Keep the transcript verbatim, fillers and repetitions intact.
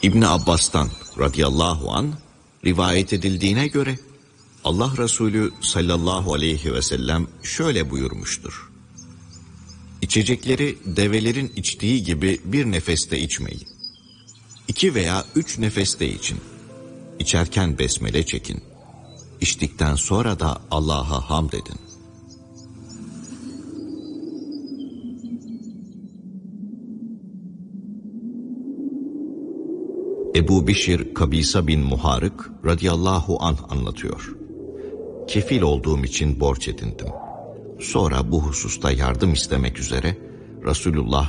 İbn Abbas'tan radıyallahu an rivayet edildiğine göre Allah Resulü sallallahu aleyhi ve sellem şöyle buyurmuştur: İçecekleri develerin içtiği gibi bir nefeste içmeyin. İki veya üç nefeste için. İçerken besmele çekin. İçtikten sonra da Allah'a hamd edin. Ebu Bişir Kabisa bin Muharık radıyallahu anh anlatıyor. Kefil olduğum için borç edindim. Sonra bu hususta yardım istemek üzere Resulullah